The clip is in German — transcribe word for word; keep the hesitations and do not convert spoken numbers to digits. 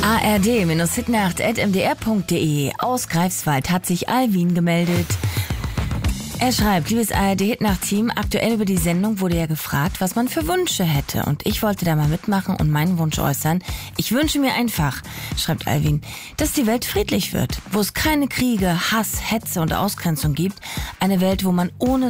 A R D-hitnacht at m d r punkt d e. Aus Greifswald hat sich Alvin gemeldet. Er schreibt, liebes A R D-Hitnacht-Team, aktuell über die Sendung wurde ja gefragt, was man für Wünsche hätte. Und ich wollte da mal mitmachen und meinen Wunsch äußern. Ich wünsche mir einfach, schreibt Alvin, dass die Welt friedlich wird, wo es keine Kriege, Hass, Hetze und Ausgrenzung gibt. Eine Welt, wo man ohne